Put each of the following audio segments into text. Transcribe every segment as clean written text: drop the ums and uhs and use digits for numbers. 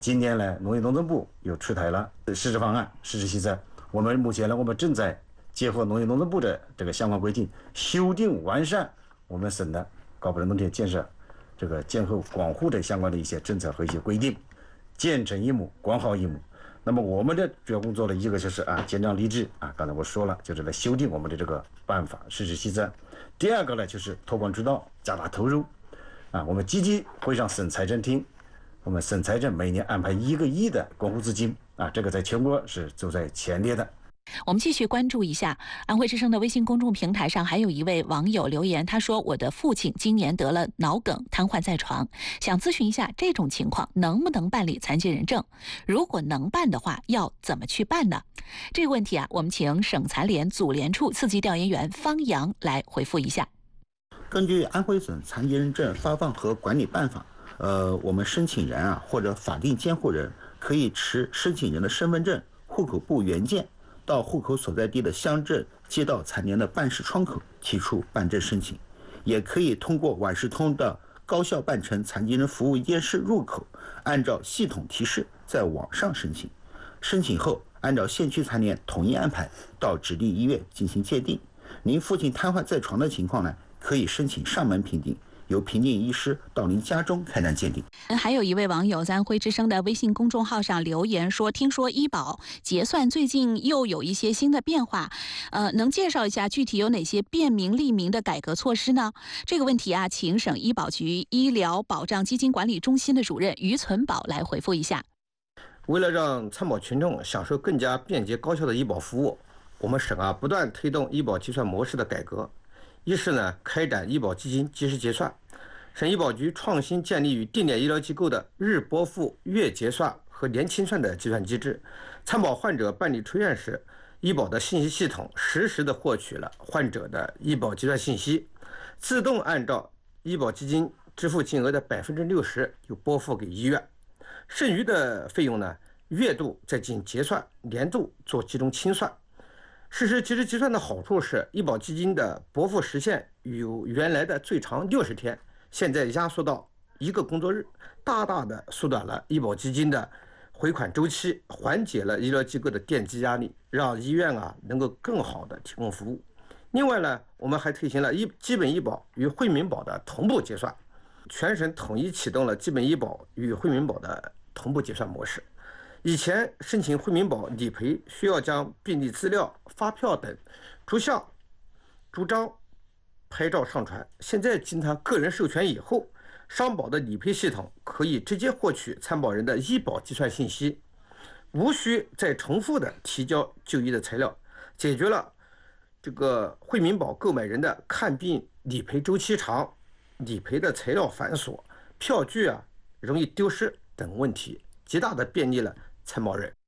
今年呢，农业农村部又出台了实施方案、实施细则。我们目前呢，我们正在结合农业农村部的这个相关规定，修订完善我们省的高保值农田建设这个建后广护的相关的一些政策和一些规定，建成一亩，管好一亩。那么我们的主要工作呢，一个就是建章立制刚才我说了，就是来修订我们的这个办法、实施细则。第二个呢，就是托管指导，加大投入我们积极会上省财政厅。我们省财政每年安排1个亿的管护资金这个在全国是走在前列的。 我们继续关注一下安徽之声的微信公众平台上，还有一位网友留言，他说：“我的父亲今年得了脑梗，瘫痪在床，想咨询一下这种情况能不能办理残疾人证？如果能办的话，要怎么去办呢？”这个问题我们请省残联组联处次级调研员方洋来回复一下。 根据安徽省残疾人证发放和管理办法，我们申请人或者法定监护人可以持申请人的身份证、户口簿原件到户口所在地的乡镇街道残联的办事窗口提出办证申请，也可以通过晚视通的高校办成残疾人服务验视入口，按照系统提示在网上申请。申请后，按照县区残联统一安排到指定医院进行鉴定。您父亲瘫痪在床的情况呢，可以申请上门评定，由评定医师到您家中开展鉴定。 还有一位网友在安徽之声的微信公众号上留言说，听说医保结算最近又有一些新的变化，能介绍一下具体有哪些便民利民的改革措施呢？这个问题请省医保局医疗保障基金管理中心的主任于存宝来回复一下。 为了让参保群众享受更加便捷高效的医保服务，我们省不断推动医保结算模式的改革。一是呢，开展医保基金及时结算。省医保局创新建立与定点医疗机构的日拨付、月结算和年清算的计算机制。参保患者办理出院时，医保的信息系统实时的获取了患者的医保结算信息，自动按照医保基金支付金额的60%又拨付给医院。剩余的费用呢，月度再进行结算，年度做集中清算。实施及时结算的好处是，医保基金的拨付时限由原来的最长60天，现在压缩到1个工作日，大大的缩短了医保基金的回款周期，缓解了医疗机构的垫资压力，让医院能够更好的提供服务。另外呢，我们还推行了基本医保与惠民保的同步结算，全省统一启动了基本医保与惠民保的同步结算模式。以前申请惠民保理赔需要将病历资料、发票等逐项逐章拍照上传，现在经他个人授权以后，商保的理赔系统可以直接获取参保人的医保计算信息，无需再重复的提交就医的材料，解决了这个惠民保购买人的看病理赔周期长、理赔的材料繁琐、票据容易丢失等问题，极大的便利了参保人。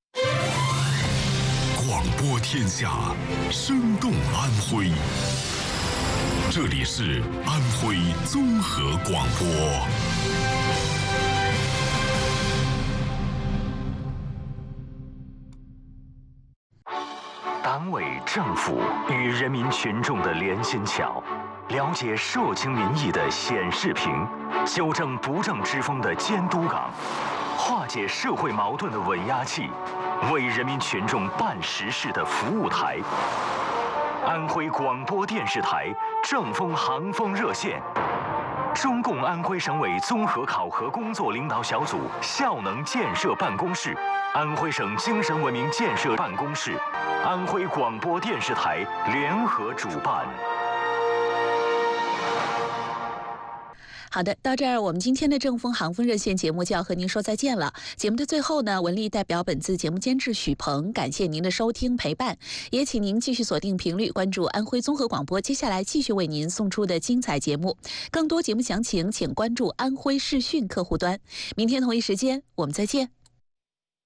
广播天下，生动安徽。这里是安徽综合广播。 党委政府与人民群众的连心桥，了解社情民意的显示屏，纠正不正之风的监督岗，化解社会矛盾的稳压器，为人民群众办实事的服务台。安徽广播电视台正风航风热线，中共安徽省委综合考核工作领导小组效能建设办公室，安徽省精神文明建设办公室，安徽广播电视台联合主办。 好的，到这儿我们今天的正风航风热线节目就要和您说再见了。节目的最后呢，文丽代表本次节目监制许鹏，感谢您的收听陪伴，也请您继续锁定频率，关注安徽综合广播，接下来继续为您送出的精彩节目。更多节目详情，请关注安徽视讯客户端。明天同一时间，我们再见。